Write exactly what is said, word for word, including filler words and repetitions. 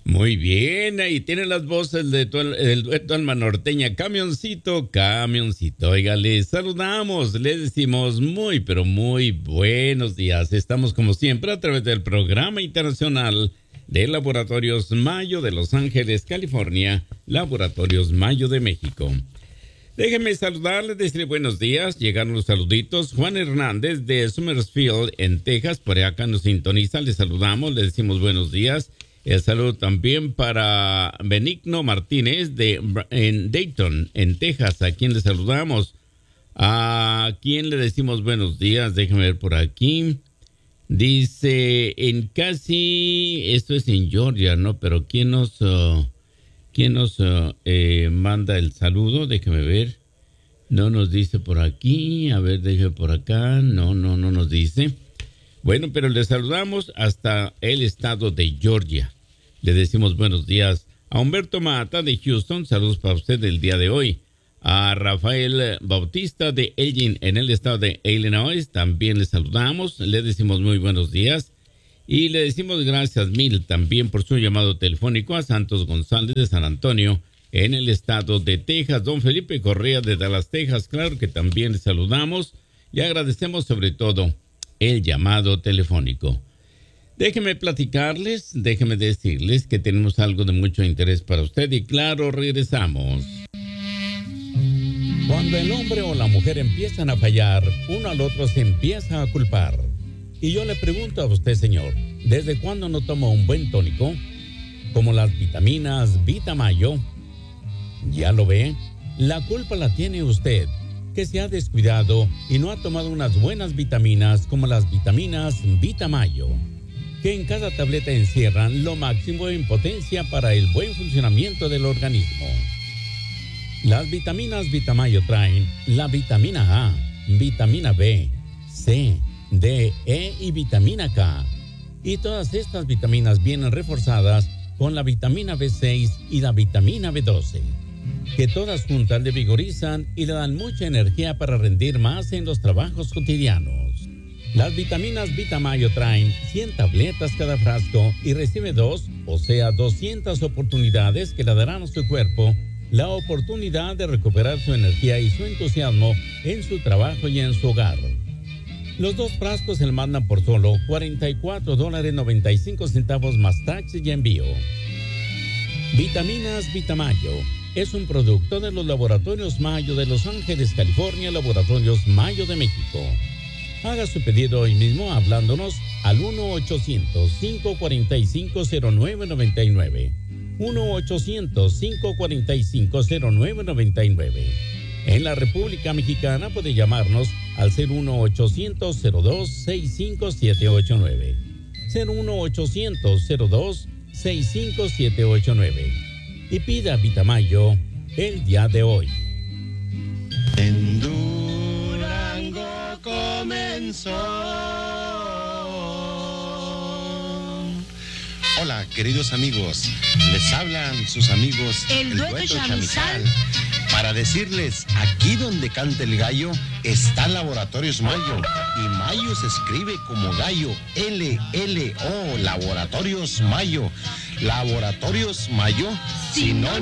Muy bien, ahí tienen las voces de tu, el dueto Alma Norteña, Camioncito, Camioncito. Oiga, les saludamos, les decimos muy, pero muy buenos días. Estamos como siempre a través del Programa Internacional de Laboratorios Mayo de Los Ángeles, California, Laboratorios Mayo de México. Déjenme saludarles, decirle buenos días. Llegaron los saluditos. Juan Hernández de Summersfield, en Texas, por acá nos sintoniza. Les saludamos, les decimos buenos días. El saludo también para Benigno Martínez de en Dayton, en Texas, a quien le saludamos. A quien le decimos buenos días, déjenme ver por aquí. Dice, en casi, esto es en Georgia, ¿no? Pero ¿quién nos, uh, quién nos uh, eh, manda el saludo? Déjeme ver. No nos dice por aquí, a ver, déjeme por acá. No, no, no nos dice. Bueno, pero le saludamos hasta el estado de Georgia. Le decimos buenos días a Humberto Mata de Houston. Saludos para usted el día de hoy. A Rafael Bautista de Elgin en el estado de Illinois. También le saludamos. Le decimos muy buenos días. Y le decimos gracias mil también por su llamado telefónico a Santos González de San Antonio en el estado de Texas. Don Felipe Correa de Dallas, Texas. Claro que también le saludamos. Le agradecemos sobre todo el llamado telefónico. Déjenme platicarles, déjenme decirles que tenemos algo de mucho interés para usted y claro, regresamos. Cuando el hombre o la mujer empiezan a fallar, uno al otro se empieza a culpar. Y yo le pregunto a usted, señor, ¿desde cuándo no toma un buen tónico? Como las vitaminas Vitamayo. ¿Ya lo ve? La culpa la tiene usted, que se ha descuidado y no ha tomado unas buenas vitaminas como las vitaminas Vitamayo, que en cada tableta encierran lo máximo en potencia para el buen funcionamiento del organismo. Las vitaminas Vitamayo traen la vitamina A, vitamina B, C, D, E y vitamina K. Y todas estas vitaminas vienen reforzadas con la vitamina B seis y la vitamina B doce, que todas juntas le vigorizan y le dan mucha energía para rendir más en los trabajos cotidianos. Las vitaminas Vitamayo traen cien tabletas cada frasco y recibe dos, o sea, doscientas oportunidades que le darán a su cuerpo la oportunidad de recuperar su energía y su entusiasmo en su trabajo y en su hogar. Los dos frascos se le mandan por solo cuarenta y cuatro dólares noventa y cinco centavos más taxes y envío. Vitaminas Vitamayo es un producto de los Laboratorios Mayo de Los Ángeles, California, Laboratorios Mayo de México. Haga su pedido hoy mismo hablándonos al uno ochocientos, cinco cuatro cinco, cero nueve nueve nueve. uno ochocientos, cinco cuatro cinco, cero nueve nueve nueve. En la República Mexicana puede llamarnos al cero uno ochocientos, cero dos, seis cinco siete ocho nueve. cero uno ochocientos, cero dos, seis cinco siete ocho nueve. Y pida Vitamayo el día de hoy. En Durango comenzó. Hola, queridos amigos. Les hablan sus amigos El, el dueto dueto Chamizal, Chamizal para decirles, aquí donde canta el gallo está Laboratorios Mayo. Y Mayo se escribe como gallo, L L O, Laboratorios Mayo. Laboratorios Mayo, si no